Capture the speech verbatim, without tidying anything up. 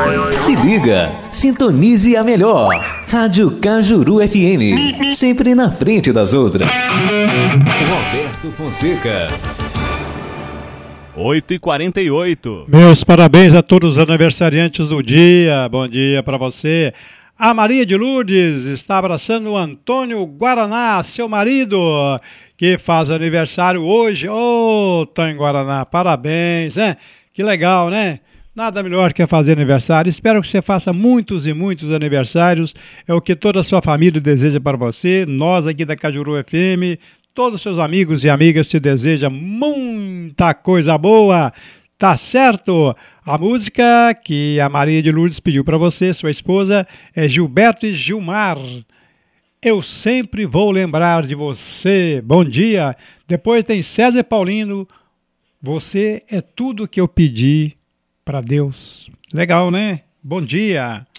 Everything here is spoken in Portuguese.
Se liga, sintonize a melhor. Rádio Cajuru F M, sempre na frente das outras. Roberto Fonseca. oito e quarenta e oito. Meus parabéns a todos os aniversariantes do dia. Bom dia para você. A Maria de Lourdes está abraçando o Antônio Guaraná, seu marido, que faz aniversário hoje. Ô, Antônio Guaraná, parabéns, né? Que legal, né? Nada melhor que fazer aniversário. Espero que você faça muitos e muitos aniversários. É o que toda a sua família deseja para você. Nós aqui da Cajuru F M, todos os seus amigos e amigas te desejam muita coisa boa. Tá certo? A música que a Maria de Lourdes pediu para você, sua esposa, é Gilberto e Gilmar. Eu sempre vou lembrar de você. Bom dia. Depois tem César Paulino. Você é tudo que eu pedi para Deus. Legal, né? Bom dia.